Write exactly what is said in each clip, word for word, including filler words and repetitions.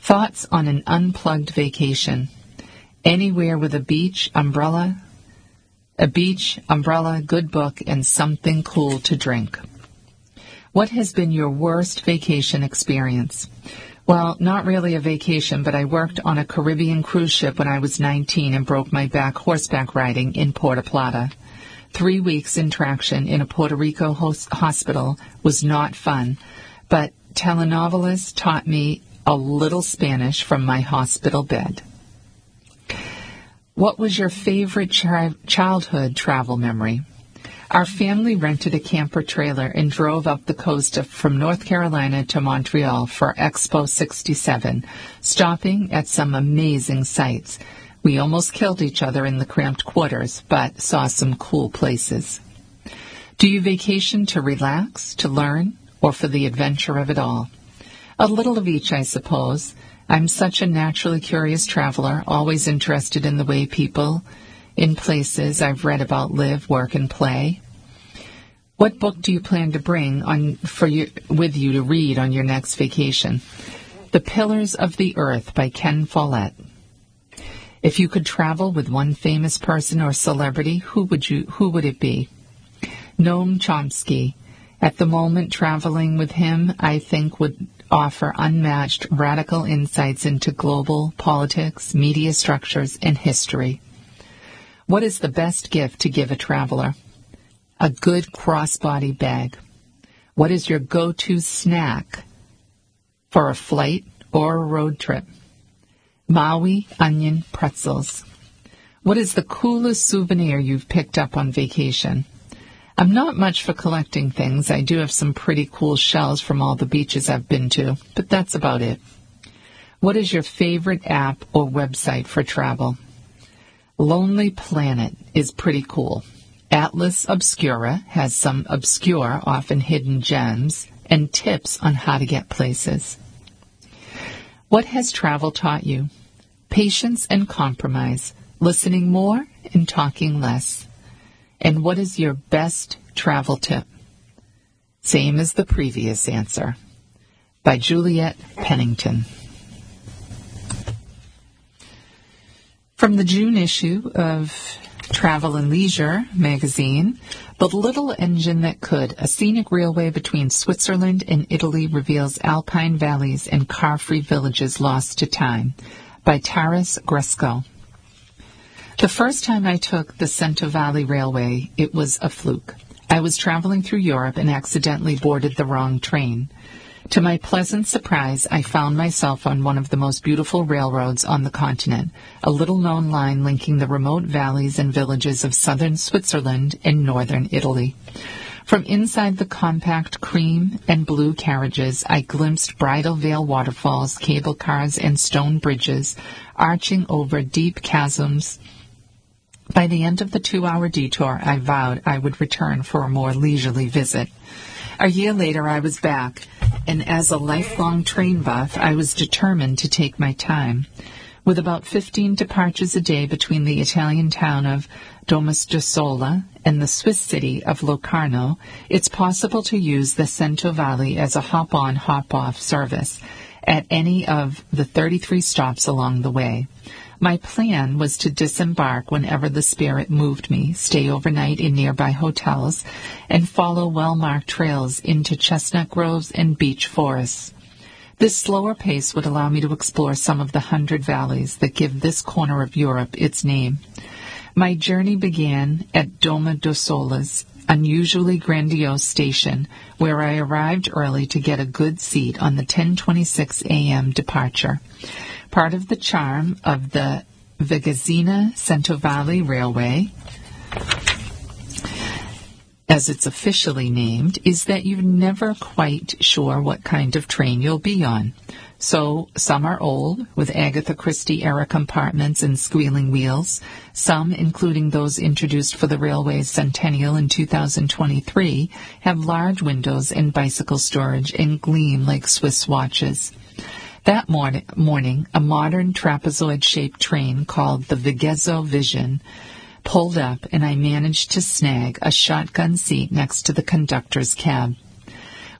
Thoughts on an unplugged vacation. Anywhere with a beach, umbrella, a beach, umbrella, good book, and something cool to drink. What has been your worst vacation experience? Well, not really a vacation, but I worked on a Caribbean cruise ship when I was nineteen and broke my back horseback riding in Puerto Plata. Three weeks in traction in a Puerto Rico host- hospital was not fun, but telenovelas taught me a little Spanish from my hospital bed. What was your favorite chi- childhood travel memory? Our family rented a camper trailer and drove up the coast of, from North Carolina to Montreal for Expo sixty-seven, stopping at some amazing sights. We almost killed each other in the cramped quarters, but saw some cool places. Do you vacation to relax, to learn, or for the adventure of it all? A little of each, I suppose. I'm such a naturally curious traveler, always interested in the way people in places I've read about live, work, and play. What book do you plan to bring on for you, with you to read on your next vacation? The Pillars of the Earth by Ken Follett. If you could travel with one famous person or celebrity, who would you? Who would it be? Noam Chomsky. At the moment, traveling with him, I think, would offer unmatched radical insights into global politics, media structures, and history. What is the best gift to give a traveler? A good crossbody bag. What is your go-to snack for a flight or a road trip? Maui onion pretzels. What is the coolest souvenir you've picked up on vacation? I'm not much for collecting things. I do have some pretty cool shells from all the beaches I've been to, but that's about it. What is your favorite app or website for travel? Lonely Planet is pretty cool. Atlas Obscura has some obscure, often hidden gems and tips on how to get places. What has travel taught you? Patience and compromise, listening more and talking less. And what is your best travel tip? Same as the previous answer. By Juliet Pennington. From the June issue of Travel and Leisure magazine, The Little Engine That Could, a scenic railway between Switzerland and Italy reveals alpine valleys and car-free villages lost to time, by Taras Gresko. The first time I took the Cento Valley Railway, it was a fluke. I was traveling through Europe and accidentally boarded the wrong train. To my pleasant surprise, I found myself on one of the most beautiful railroads on the continent, a little-known line linking the remote valleys and villages of southern Switzerland and northern Italy. From inside the compact cream and blue carriages, I glimpsed Bridal Veil waterfalls, cable cars, and stone bridges arching over deep chasms. By the end of the two-hour detour, I vowed I would return for a more leisurely visit. A year later, I was back, and as a lifelong train buff, I was determined to take my time. With about fifteen departures a day between the Italian town of Domodossola and the Swiss city of Locarno, it's possible to use the Cento Valley as a hop-on, hop-off service at any of the thirty-three stops along the way. My plan was to disembark whenever the spirit moved me, stay overnight in nearby hotels, and follow well-marked trails into chestnut groves and beech forests. This slower pace would allow me to explore some of the hundred valleys that give this corner of Europe its name. My journey began at Domodossola's unusually grandiose station, where I arrived early to get a good seat on the ten twenty-six a.m. departure. Part of the charm of the Vigazzina Cento Valley Railway, as it's officially named, is that you're never quite sure what kind of train you'll be on. So some are old, with Agatha Christie-era compartments and squealing wheels. Some, including those introduced for the railway's centennial in two thousand twenty-three, have large windows and bicycle storage and gleam like Swiss watches. That morning, morning, a modern trapezoid-shaped train called the Vigezzo Vision pulled up, and I managed to snag a shotgun seat next to the conductor's cab.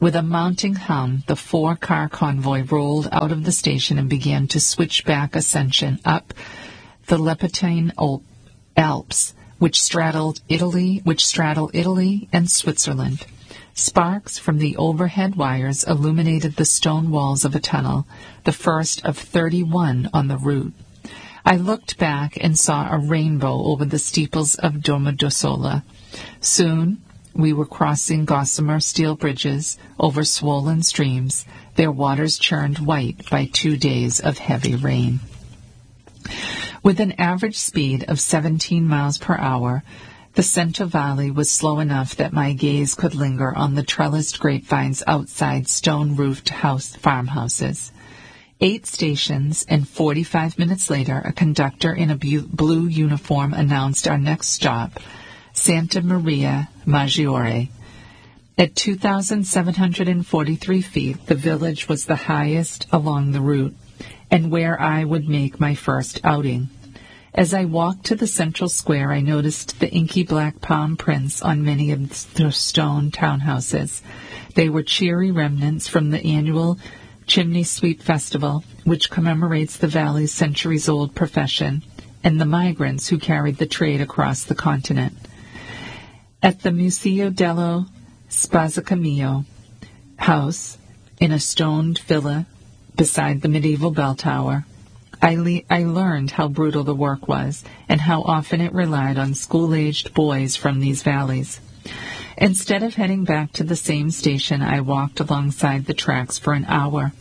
With a mounting hum, the four-car convoy rolled out of the station and began to switch back ascension up the Lepentine Alps, which straddled Italy, which straddle Italy and Switzerland. Sparks from the overhead wires illuminated the stone walls of a tunnel, the first of thirty-one on the route. I looked back and saw a rainbow over the steeples of Domodossola. Soon we were crossing gossamer steel bridges over swollen streams, their waters churned white by two days of heavy rain. With an average speed of seventeen miles per hour, the Cento Valley was slow enough that my gaze could linger on the trellised grapevines outside stone-roofed house farmhouses. Eight stations, and forty-five minutes later, a conductor in a bu- blue uniform announced our next stop, Santa Maria Maggiore. At two thousand seven hundred forty-three feet, the village was the highest along the route, and where I would make my first outing. As I walked to the central square, I noticed the inky black palm prints on many of the stone townhouses. They were cheery remnants from the annual Chimney Sweep Festival, which commemorates the valley's centuries-old profession, and the migrants who carried the trade across the continent. At the Museo dello Spazzacamillo house, in a stoned villa beside the medieval bell tower, I, le- I learned how brutal the work was and how often it relied on school-aged boys from these valleys. Instead of heading back to the same station, I walked alongside the tracks for an hour,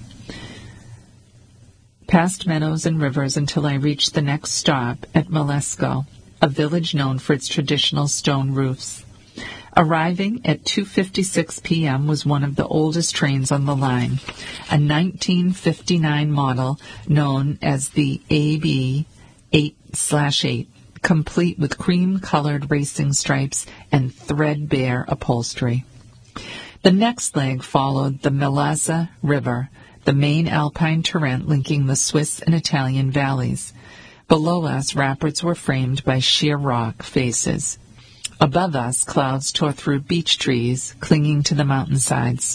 past meadows and rivers until I reached the next stop at Malesco, a village known for its traditional stone roofs. Arriving at two fifty-six p.m. was one of the oldest trains on the line, a nineteen fifty-nine model known as the A B eight slash eight, complete with cream-colored racing stripes and threadbare upholstery. The next leg followed the Milazza River, the main alpine torrent linking the Swiss and Italian valleys. Below us, rapids were framed by sheer rock faces. Above us, clouds tore through beech trees clinging to the mountainsides.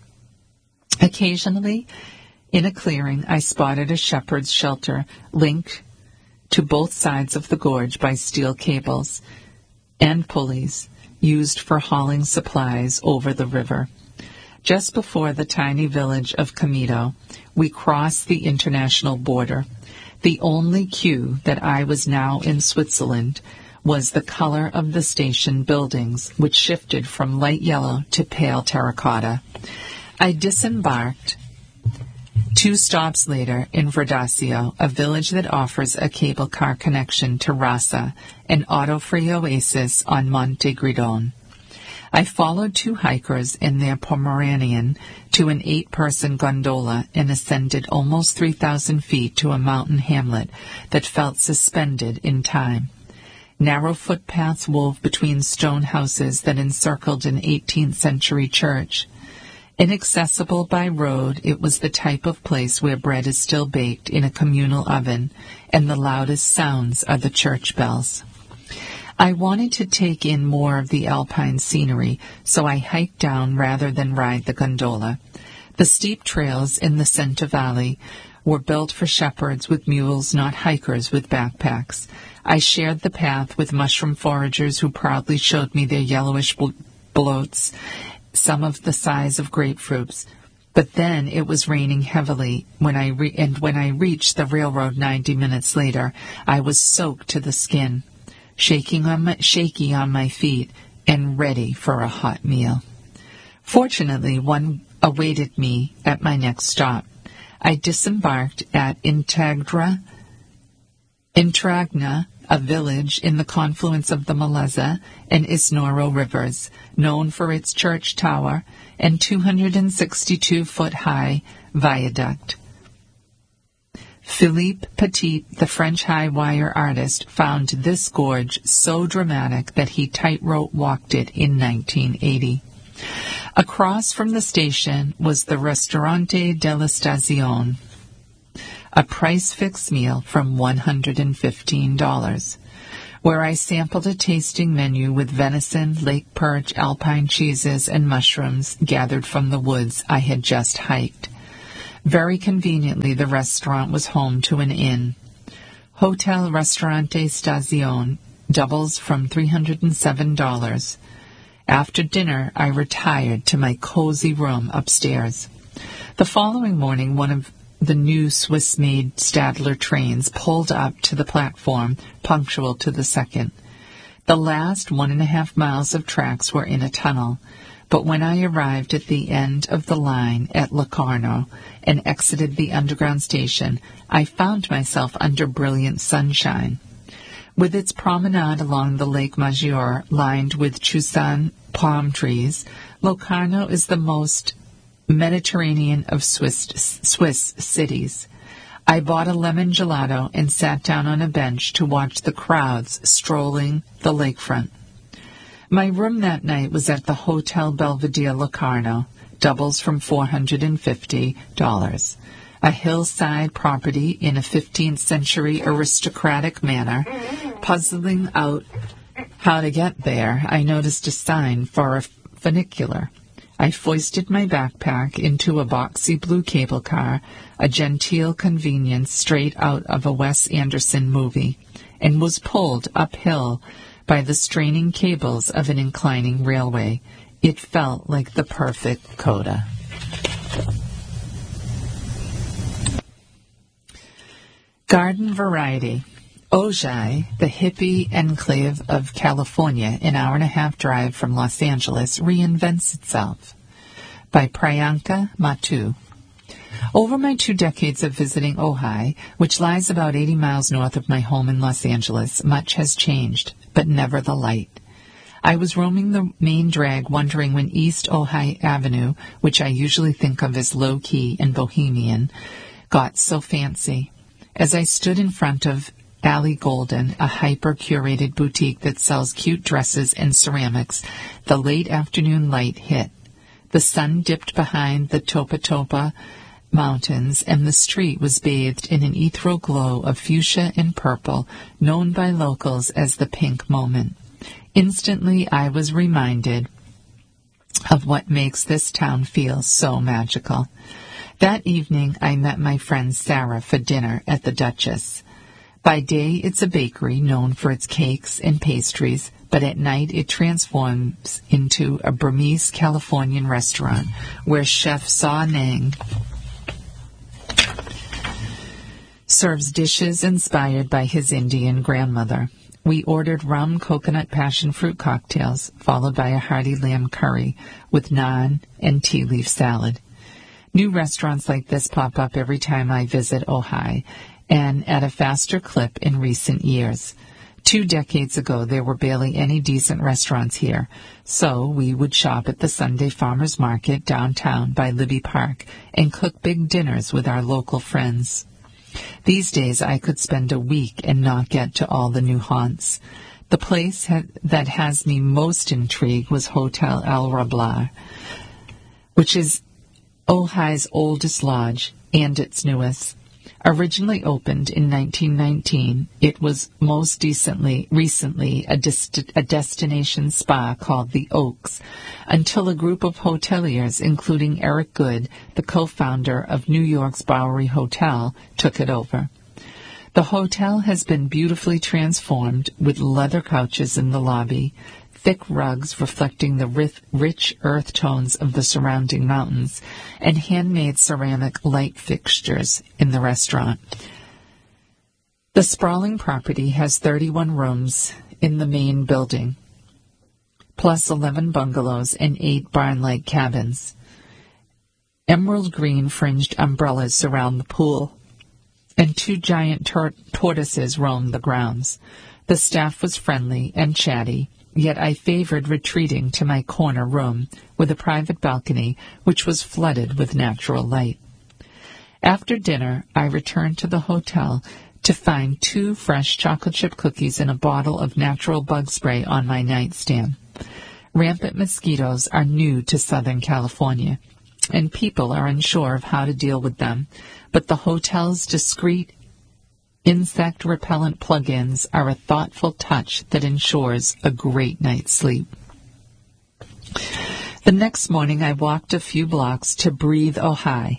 Occasionally, in a clearing, I spotted a shepherd's shelter linked to both sides of the gorge by steel cables and pulleys used for hauling supplies over the river. Just before the tiny village of Comito, we crossed the international border. The only cue that I was now in Switzerland was the color of the station buildings, which shifted from light yellow to pale terracotta. I disembarked two stops later in Verdasio, a village that offers a cable car connection to Rassa, an auto-free oasis on Monte Gridon. I followed two hikers in their Pomeranian to an eight-person gondola and ascended almost three thousand feet to a mountain hamlet that felt suspended in time. Narrow footpaths wove between stone houses that encircled an eighteenth century church. Inaccessible by road, it was the type of place where bread is still baked in a communal oven, and the loudest sounds are the church bells. I wanted to take in more of the alpine scenery, so I hiked down rather than ride the gondola. The steep trails in the Cento Valley were built for shepherds with mules, not hikers with backpacks. I shared the path with mushroom foragers who proudly showed me their yellowish bloats, some of the size of grapefruits. But then it was raining heavily, when I re- and when I reached the railroad ninety minutes later, I was soaked to the skin, shaking on my, shaky on my feet, and ready for a hot meal. Fortunately, one awaited me at my next stop. I disembarked at Integra, Intragna, a village in the confluence of the Milazza and Isnoro rivers, known for its church tower and two hundred sixty-two foot high viaduct. Philippe Petit, the French high-wire artist, found this gorge so dramatic that he tightrope walked it in nineteen eighty. Across from the station was the Ristorante della Stazione, a price-fixed meal from one hundred fifteen dollars. where I sampled a tasting menu with venison, lake perch, alpine cheeses, and mushrooms gathered from the woods I had just hiked. Very conveniently, the restaurant was home to an inn. Hotel Restaurante Stazione doubles from three hundred seven dollars. After dinner, I retired to my cozy room upstairs. The following morning, one of the new Swiss-made Stadler trains pulled up to the platform, punctual to the second. The last one and a half miles of tracks were in a tunnel, but when I arrived at the end of the line at Locarno and exited the underground station, I found myself under brilliant sunshine. With its promenade along the Lake Maggiore lined with Chusan palm trees, Locarno is the most Mediterranean of Swiss, Swiss cities. I bought a lemon gelato and sat down on a bench to watch the crowds strolling the lakefront. My room that night was at the Hotel Belvedere Locarno, doubles from four hundred fifty dollars. A hillside property in a fifteenth century aristocratic manner. Puzzling out how to get there, I noticed a sign for a funicular. I foisted my backpack into a boxy blue cable car, a genteel convenience straight out of a Wes Anderson movie, and was pulled uphill by the straining cables of an inclining railway. It felt like the perfect coda. Garden variety. Ojai, the hippie enclave of California, an hour and a half drive from Los Angeles, reinvents itself. By Priyanka Matu. Over my two decades of visiting Ojai, which lies about eighty miles north of my home in Los Angeles, much has changed, but never the light. I was roaming the main drag wondering when East Ojai Avenue, which I usually think of as low-key and bohemian, got so fancy. As I stood in front of Alley Golden, a hyper-curated boutique that sells cute dresses and ceramics, the late afternoon light hit. The sun dipped behind the Topa Topa mountains, and the street was bathed in an ethereal glow of fuchsia and purple, known by locals as the pink moment. Instantly, I was reminded of what makes this town feel so magical. That evening, I met my friend Sarah for dinner at the Duchess. By day, it's a bakery known for its cakes and pastries, but at night it transforms into a Burmese Californian restaurant where Chef Saw Nang serves dishes inspired by his Indian grandmother. We ordered rum coconut passion fruit cocktails, followed by a hearty lamb curry with naan and tea leaf salad. New restaurants like this pop up every time I visit Ojai, and at a faster clip in recent years. Two decades ago, there were barely any decent restaurants here, so we would shop at the Sunday Farmers Market downtown by Libby Park and cook big dinners with our local friends. These days, I could spend a week and not get to all the new haunts. The place ha- that has me most intrigued was Hotel El Rablar, which is Ojai's oldest lodge and its newest. Originally opened in nineteen nineteen, it was most decently, recently a, dest- a destination spa called the Oaks, until a group of hoteliers, including Eric Good, the co-founder of New York's Bowery Hotel, took it over. The hotel has been beautifully transformed with leather couches in the lobby, thick rugs reflecting the rich earth tones of the surrounding mountains, and handmade ceramic light fixtures in the restaurant. The sprawling property has thirty-one rooms in the main building, plus eleven bungalows and eight barn-like cabins. Emerald green fringed umbrellas surround the pool, and two giant tor- tortoises roam the grounds. The staff was friendly and chatty, yet I favored retreating to my corner room with a private balcony which was flooded with natural light. After dinner, I returned to the hotel to find two fresh chocolate chip cookies and a bottle of natural bug spray on my nightstand. Rampant mosquitoes are new to Southern California, and people are unsure of how to deal with them, but the hotel's discreet Insect repellent plug-ins are a thoughtful touch that ensures a great night's sleep. The next morning, I walked a few blocks to Breathe Ojai,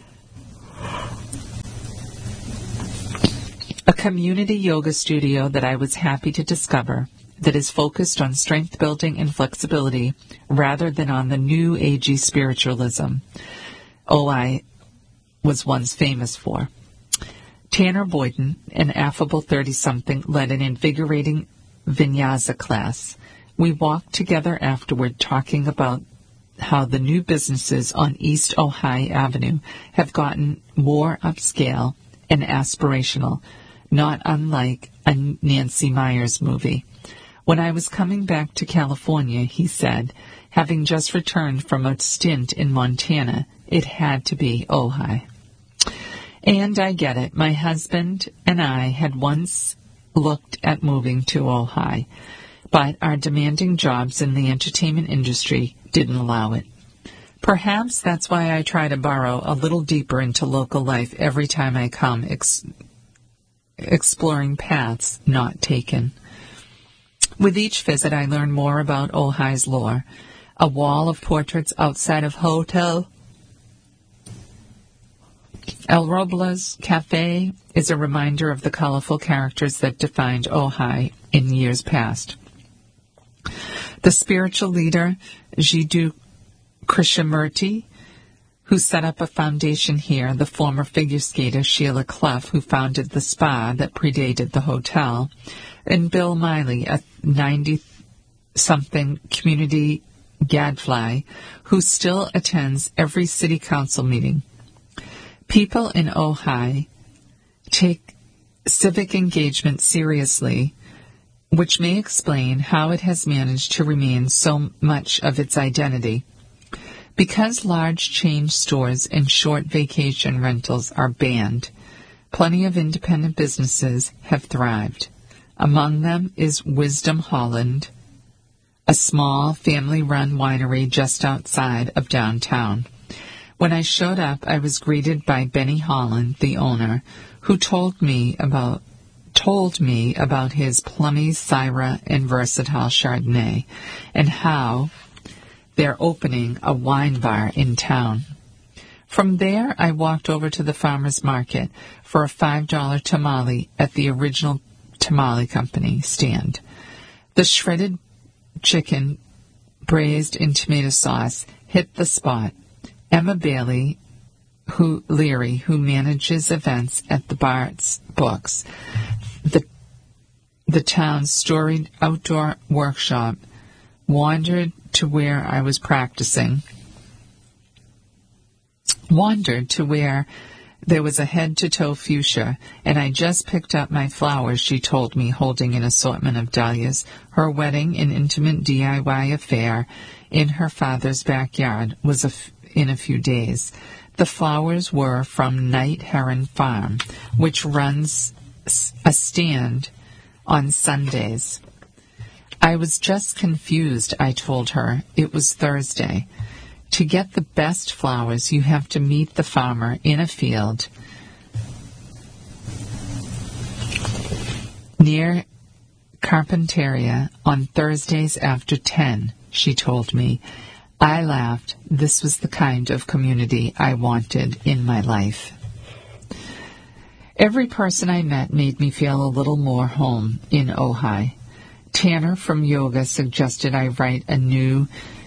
a community yoga studio that I was happy to discover that is focused on strength building and flexibility rather than on the new agey spiritualism Ojai was once famous for. Tanner Boyden, an affable thirty-something, led an invigorating vinyasa class. We walked together afterward talking about how the new businesses on East Ojai Avenue have gotten more upscale and aspirational, not unlike a Nancy Meyers movie. When I was coming back to California, he said, having just returned from a stint in Montana, it had to be Ojai. And I get it. My husband and I had once looked at moving to Ojai, but our demanding jobs in the entertainment industry didn't allow it. Perhaps that's why I try to burrow a little deeper into local life every time I come, ex- exploring paths not taken. With each visit, I learn more about Ojai's lore. A wall of portraits outside of Hotel El Robles Cafe is a reminder of the colorful characters that defined Ojai in years past. The spiritual leader, Jiddu Krishnamurti, who set up a foundation here, the former figure skater Sheila Clough, who founded the spa that predated the hotel, and Bill Miley, a ninety-something community gadfly who still attends every city council meeting. People in Ojai take civic engagement seriously, which may explain how it has managed to remain so much of its identity. Because large chain stores and short vacation rentals are banned, plenty of independent businesses have thrived. Among them is Wisdom Holland, a small family-run winery just outside of downtown. When I showed up, I was greeted by Benny Holland, the owner, who told me about told me about his Plummy, Syrah, and Versatile Chardonnay, and how they're opening a wine bar in town. From there, I walked over to the farmer's market for a five dollar tamale at the original tamale company stand. The shredded chicken braised in tomato sauce hit the spot. Emma Bailey, who Leary, who manages events at the Bart's Books, the the town's storied outdoor workshop, wandered to where I was practicing. Wandered to where there was a head-to-toe fuchsia, and I just picked up my flowers, she told me, holding an assortment of dahlias. Her wedding, an intimate D I Y affair in her father's backyard, was a f- in a few days. The flowers were from Night Heron Farm, which runs a stand on Sundays. I was just confused, I told her. It was Thursday. To get the best flowers, you have to meet the farmer in a field near Carpinteria on Thursdays after ten, she told me. I laughed. This was the kind of community I wanted in my life. Every person I met made me feel a little more home in Ojai. Tanner from yoga suggested I write a new